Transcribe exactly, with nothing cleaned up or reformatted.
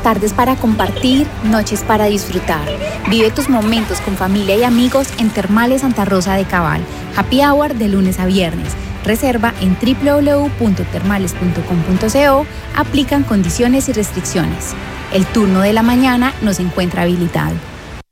tardes para compartir, noches para disfrutar. Vive tus momentos con familia y amigos en Termales Santa Rosa de Cabal. Happy Hour de lunes a viernes. Reserva en doble u doble u doble u punto termales punto com punto co. Aplican condiciones y restricciones. El turno de la mañana nos encuentra habilitado.